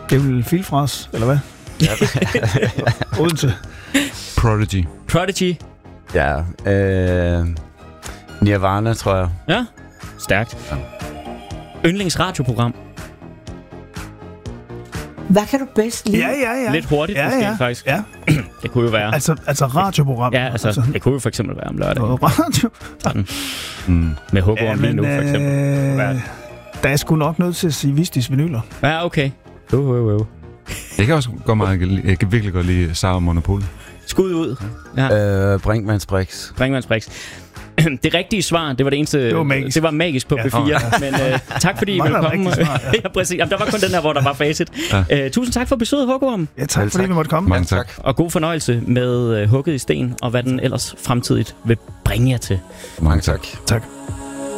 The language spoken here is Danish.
Det er vel Filfras, eller hvad? Odense. Prodigy. Ja, Nirvana, tror jeg. Ja, stærkt. Ja. Yndlingsradioprogram. Hvad kan du bedst lide? Ja. Lidt hurtigt, måske, faktisk. Ja. Det kunne jo være... Altså radioprogram. Ja, altså, det kunne jo for eksempel være om lørdagen. Radio. Sådan. Med hugorm lige nu, for eksempel. Der er sgu nok nødt til at sige Vistis vinyler. Ja, okay. Det kan også gå meget. Jeg kan virkelig godt lide Sara Monopol. Skud ud. Ja. Brinkmanns Brix. Det rigtige svar, det var det eneste... Det var magisk på P4. Men tak fordi I ville komme. Ja, præcis. Jamen, der var kun den her, hvor der var facit. Ja. Tusind tak for besøget, Hugorm. Ja, tak fordi vi måtte komme. Mange tak. Og god fornøjelse med Hugget i sten, og hvad den ellers fremtidigt vil bringe jer til. Mange tak. Tak.